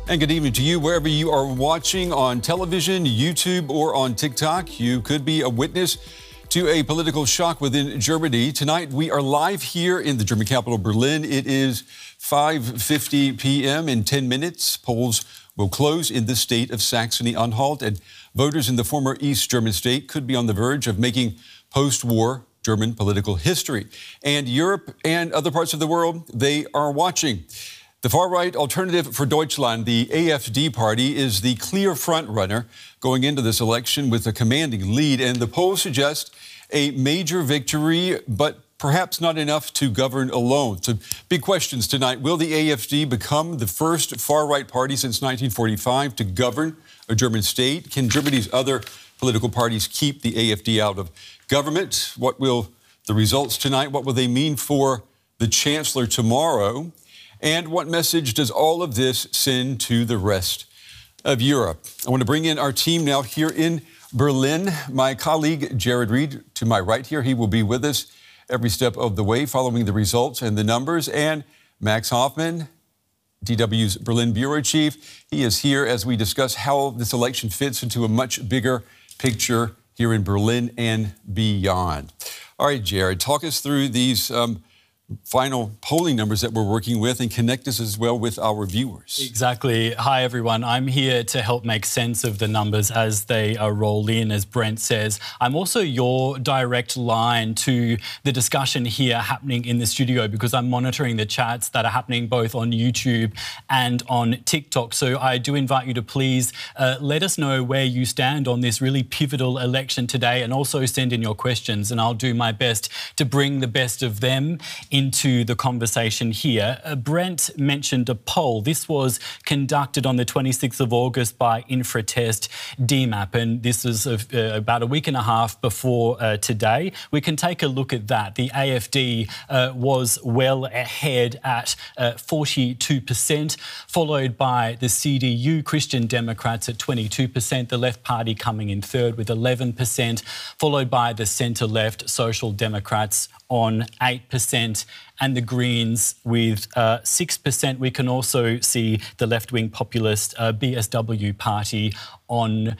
And good evening to you, wherever you are watching on television, YouTube, or on TikTok. You could be a witness to a political shock within Germany. Tonight, we are live here in the German capital, Berlin. It is 5:50 p.m. In 10 minutes. Polls will close in the state of Saxony-Anhalt, and voters in the former East German state could be on the verge of making post-war German political history. And Europe and other parts of the world, they are watching. The far-right Alternative for Deutschland, the AfD party, is the clear front-runner going into this election with a commanding lead, and the polls suggest a major victory, but perhaps not enough to govern alone. So big questions tonight. Will the AfD become the first far-right party since 1945 to govern a German state? Can Germany's other political parties keep the AfD out of government? What will the results tonight, what will they mean for the Chancellor tomorrow? And what message does all of this send to the rest of Europe? I want to bring in our team now here in Berlin. My colleague, Jared Reed, to my right here, he will be with us every step of the way following the results and the numbers. And Max Hoffman, DW's Berlin bureau chief, he is here as we discuss how this election fits into a much bigger picture here in Berlin and beyond. All right, Jared, talk us through these final polling numbers that we're working with and connect us as well with our viewers. Exactly. Hi, everyone. I'm here to help make sense of the numbers as they roll in, as Brent says. I'm also your direct line to the discussion here happening in the studio because I'm monitoring the chats that are happening both on YouTube and on TikTok. So I do invite you to please let us know where you stand on this really pivotal election today, and also send in your questions, and I'll do my best to bring the best of them into the conversation here. Brent mentioned a poll. This was conducted on the 26th of August by Infratest DMAP, and this is about a week and a half before today. We can take a look at that. The AfD was well ahead at 42%, followed by the CDU, Christian Democrats, at 22%, the Left Party coming in third with 11%, followed by the centre-left Social Democrats on 8%, and the Greens with 6%. We can also see the left-wing populist BSW party on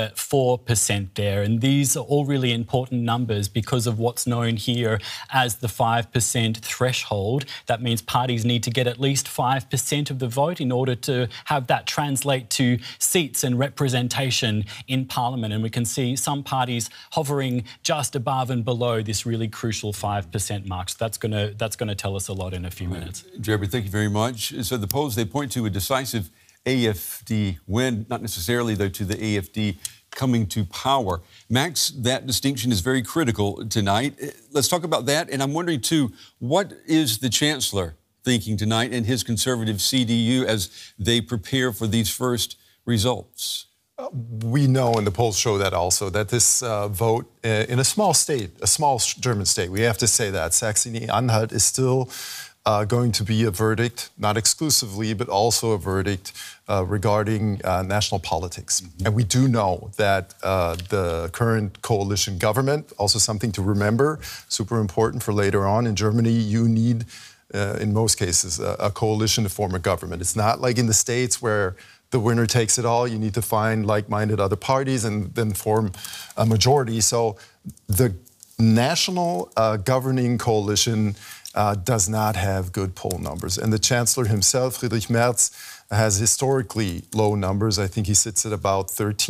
4% there. And these are all really important numbers because of what's known here as the 5% threshold. That means parties need to get at least 5% of the vote in order to have that translate to seats and representation in Parliament. And we can see some parties hovering just above and below this really crucial 5% mark. So that's going to tell us a lot in a few minutes. Jeremy, thank you very much. So the polls, they point to a decisive AfD win, not necessarily, though, to the AfD coming to power. Max, that distinction is very critical tonight. Let's talk about that. And I'm wondering, too, what is the Chancellor thinking tonight and his Conservative CDU as they prepare for these first results? We know, and the polls show that also, that this vote in a small state, a small German state, we have to say that, Saxony-Anhalt is still going to be a verdict, not exclusively, but also a verdict regarding national politics. Mm-hmm. And we do know that the current coalition government, also something to remember, super important for later on in Germany, you need, in most cases, a coalition to form a government. It's not like in the States where the winner takes it all. You need to find like-minded other parties and then form a majority. So the national governing coalition does not have good poll numbers. And the Chancellor himself, Friedrich Merz, has historically low numbers. I think he sits at about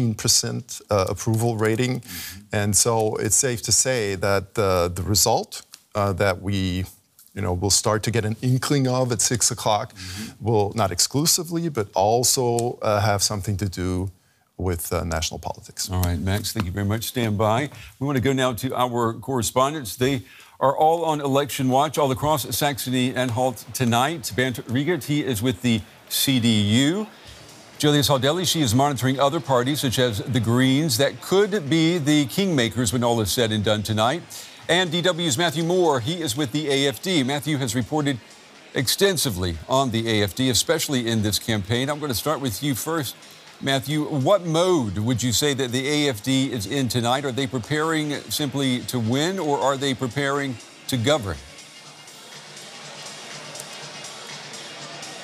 13% approval rating. Mm-hmm. And so it's safe to say that the result that we'll start to get an inkling of at 6 o'clock will not exclusively, but also have something to do with national politics. All right, Max, thank you very much. Stand by. We want to go now to our correspondents. They are all on election watch all across Saxony-Anhalt tonight. Bernd Riegert, he is with the CDU. Julia Saudelli, she is monitoring other parties such as the Greens. That could be the kingmakers when all is said and done tonight. And DW's Matthew Moore, he is with the AfD. Matthew has reported extensively on the AfD, especially in this campaign. I'm going to start with you first. Matthew, what mode would you say that the AfD is in tonight? Are they preparing simply to win, or are they preparing to govern?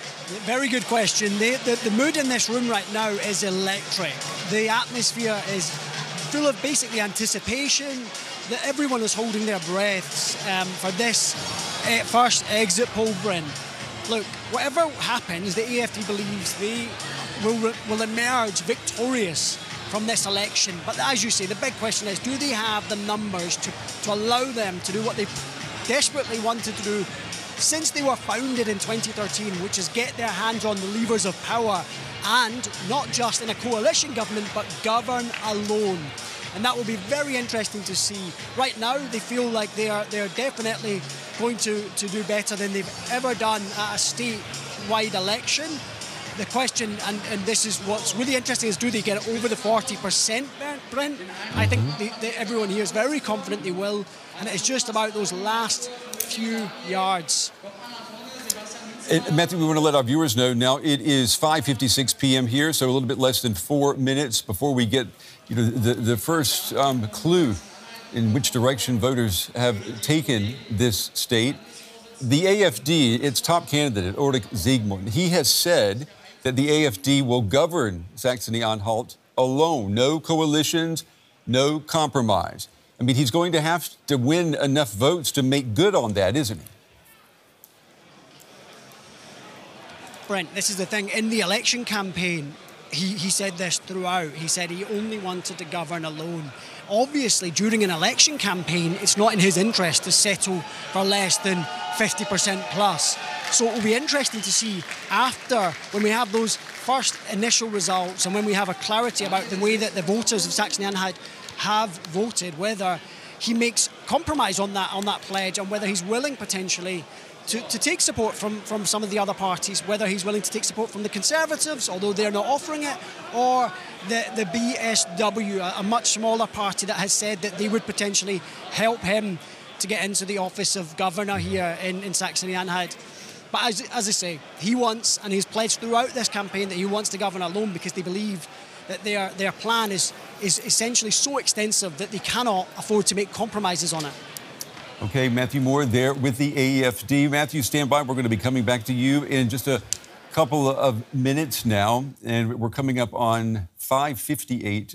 Very good question. The mood in this room right now is electric. The atmosphere is full of basically anticipation, that everyone is holding their breaths for this first exit poll, Bryn. Look, whatever happens, the AfD believes they will emerge victorious from this election. But as you say, the big question is, do they have the numbers to allow them to do what they desperately wanted to do since they were founded in 2013, which is get their hands on the levers of power and not just in a coalition government, but govern alone. And that will be very interesting to see. Right now, they feel like they're definitely going to do better than they've ever done at a statewide election. The question, and this is what's really interesting, is do they get over the 40%, Brent? I think everyone here is very confident they will, and it's just about those last few yards. Matthew, we want to let our viewers know now it is 5:56 p.m. here, so a little bit less than 4 minutes before we get the first clue in which direction voters have taken this state. The AfD, its top candidate, Ulrich Siegmund, he has said that the AfD will govern Saxony-Anhalt alone. No coalitions, no compromise. I mean, he's going to have to win enough votes to make good on that, isn't he? Brent, this is the thing. In the election campaign, he said this throughout. He said he only wanted to govern alone. Obviously, during an election campaign, it's not in his interest to settle for less than 50% plus. So it will be interesting to see after, when we have those first initial results and when we have a clarity about the way that the voters of Saxony-Anhalt have voted, whether he makes compromise on that pledge and whether he's willing potentially to take support from some of the other parties, whether he's willing to take support from the Conservatives, although they're not offering it, or the BSW, a much smaller party that has said that they would potentially help him to get into the office of governor here in Saxony-Anhalt. But as I say, he wants, and he's pledged throughout this campaign, that he wants to govern alone because they believe that their plan is essentially so extensive that they cannot afford to make compromises on it. Okay, Matthew Moore there with the AfD. Matthew, stand by. We're going to be coming back to you in just a couple of minutes now, and we're coming up on 5:58